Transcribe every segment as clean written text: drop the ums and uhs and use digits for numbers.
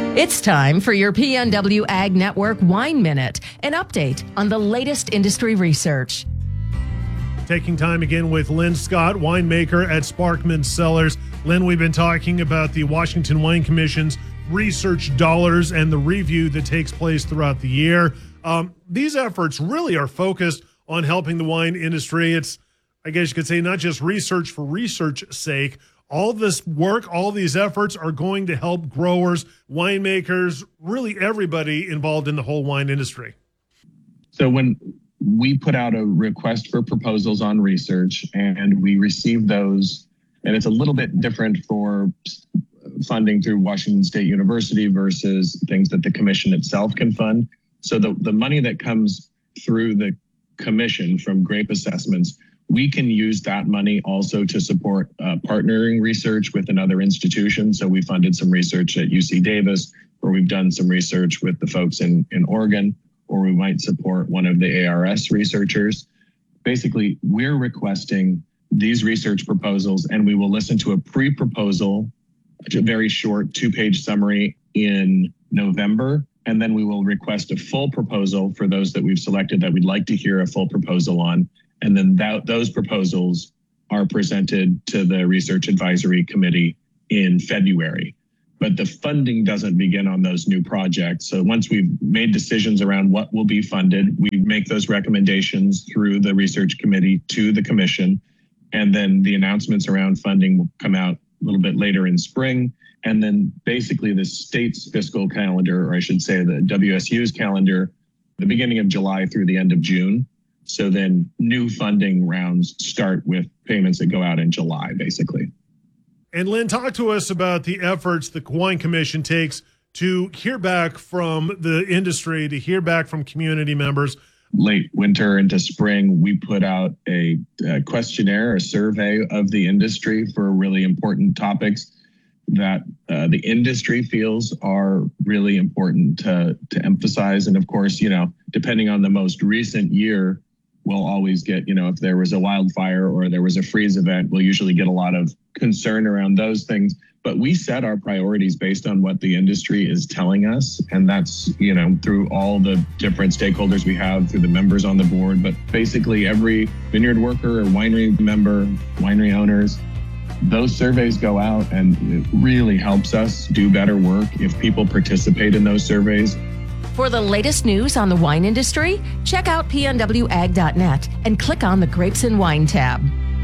It's time for your PNW Ag Network Wine Minute, an update on the latest industry research. Taking time again with Lynn Scott, winemaker at Sparkman Cellars. Lynn, we've been talking about the Washington Wine Commission's research dollars and the review that takes place throughout the year. These efforts really are focused on helping the wine industry. It's, I guess you could say, not just research for research's sake. All this work, all these efforts are going to help growers, winemakers, really everybody involved in the whole wine industry. So when we put out a request for proposals on research and we received those, and it's a little bit different for funding through Washington State University versus things that the commission itself can fund. So the money that comes through the commission from GRAPE assessments, we can use that money also to support partnering research with another institution. So we funded some research at UC Davis, or we've done some research with the folks in Oregon, or we might support one of the ARS researchers. Basically, we're requesting these research proposals, and we will listen to a pre-proposal, a very short 2-page summary in November. And then we will request a full proposal for those that we've selected that we'd like to hear a full proposal on. And then those proposals are presented to the Research Advisory Committee in February. But the funding doesn't begin on those new projects. So once we've made decisions around what will be funded, we make those recommendations through the Research Committee to the Commission. And then the announcements around funding will come out a little bit later in spring. And then basically the state's fiscal calendar, or I should say the WSU's calendar, the beginning of July through the end of June. So then new funding rounds start with payments that go out in July, basically. And Lynn, talk to us about the efforts the Wine Commission takes to hear back from the industry, to hear back from community members. Late winter into spring, we put out a questionnaire, a survey of the industry for really important topics that the industry feels are really important to emphasize. And of course, depending on the most recent year, we'll always get, if there was a wildfire or there was a freeze event, we'll usually get a lot of concern around those things. But we set our priorities based on what the industry is telling us. And that's, through all the different stakeholders we have, through the members on the board, but basically every vineyard worker or winery member, winery owners, those surveys go out, and it really helps us do better work if people participate in those surveys. For the latest news on the wine industry, check out pnwag.net and click on the Grapes and Wine tab.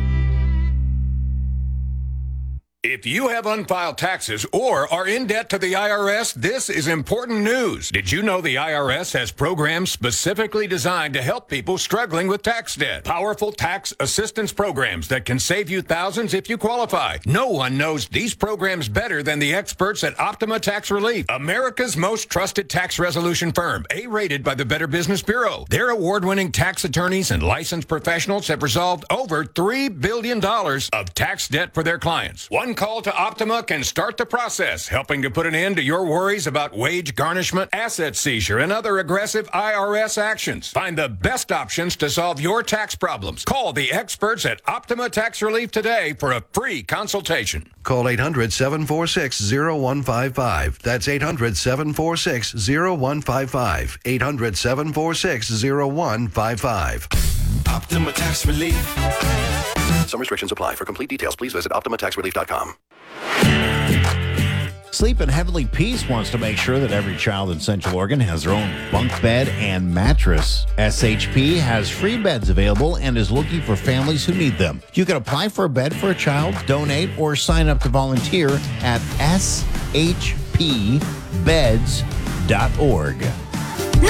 If you have unfiled taxes or are in debt to the IRS, this is important news. Did you know the IRS has programs specifically designed to help people struggling with tax debt? Powerful tax assistance programs that can save you thousands if you qualify. No one knows these programs better than the experts at Optima Tax Relief, America's most trusted tax resolution firm, A-rated by the Better Business Bureau. Their award-winning tax attorneys and licensed professionals have resolved over $3 billion of tax debt for their clients. One call to Optima can start the process, helping to put an end to your worries about wage garnishment, asset seizure, and other aggressive IRS actions. Find the best options to solve your tax problems. Call the experts at Optima Tax Relief today for a free consultation. Call 800-746-0155. That's 800-746-0155. 800-746-0155. Optima Tax Relief. Some restrictions apply. For complete details, please visit OptimaTaxRelief.com. Sleep in Heavenly Peace wants to make sure that every child in Central Oregon has their own bunk bed and mattress. SHP has free beds available and is looking for families who need them. You can apply for a bed for a child, donate, or sign up to volunteer at shpbeds.org.